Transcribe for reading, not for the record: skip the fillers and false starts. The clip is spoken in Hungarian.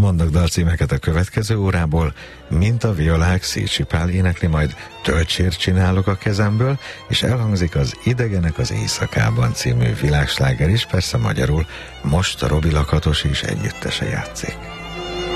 Mondok dalcímeket a következő órából, mint a violák, Szécsi Pál énekli, majd Töltsért csinálok a kezemből, és elhangzik az Idegenek az éjszakában című világsláger is, persze magyarul, most a Robi Lakatos és együttese játszik.